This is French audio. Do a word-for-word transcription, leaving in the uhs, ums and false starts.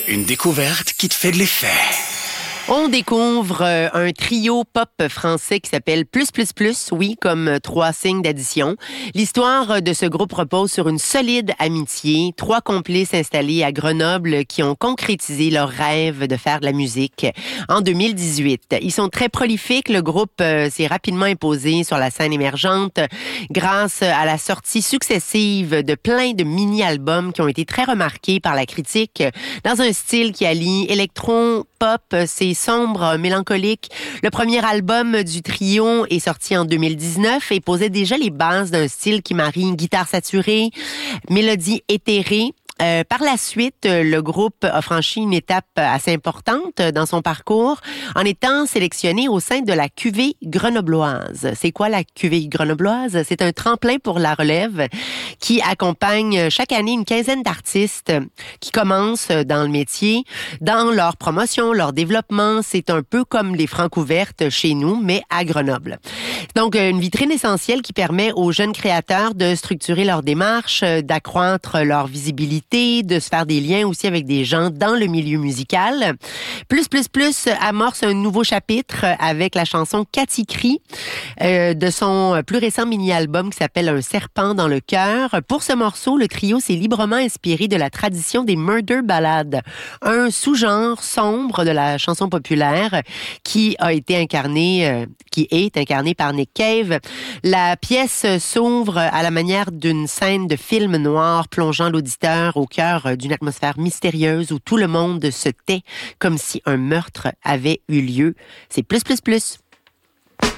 Une découverte qui te fait de l'effet. On découvre euh, un trio pop français qui s'appelle Plus Plus Plus, oui, comme euh, trois signes d'addition. L'histoire de ce groupe repose sur une solide amitié. Trois complices installés à Grenoble qui ont concrétisé leur rêve de faire de la musique en deux mille dix-huit. Ils sont très prolifiques. Le groupe euh, s'est rapidement imposé sur la scène émergente grâce à la sortie successive de plein de mini-albums qui ont été très remarqués par la critique dans un style qui allie électro, pop, c'est sombre, mélancolique. Le premier album du trio est sorti en deux mille dix-neuf et posait déjà les bases d'un style qui marie une guitare saturée, mélodie éthérée. Euh, par la suite, le groupe a franchi une étape assez importante dans son parcours en étant sélectionné au sein de la cuvée grenobloise. C'est quoi la cuvée grenobloise? C'est un tremplin pour la relève qui accompagne chaque année une quinzaine d'artistes qui commencent dans le métier. Dans leur promotion, leur développement, c'est un peu comme les francs ouvertes chez nous, mais à Grenoble. Donc, une vitrine essentielle qui permet aux jeunes créateurs de structurer leur démarche, d'accroître leur visibilité, de se faire des liens aussi avec des gens dans le milieu musical. Plus, plus, plus amorce un nouveau chapitre avec la chanson Cathy Crie euh, de son plus récent mini-album qui s'appelle Un serpent dans le cœur. Pour ce morceau, le trio s'est librement inspiré de la tradition des murder ballades, un sous-genre sombre de la chanson populaire qui a été incarné, euh, qui est incarné par Nick Cave. La pièce s'ouvre à la manière d'une scène de film noir plongeant l'auditeur au cœur d'une atmosphère mystérieuse où tout le monde se tait comme si un meurtre avait eu lieu. C'est plus, plus, plus.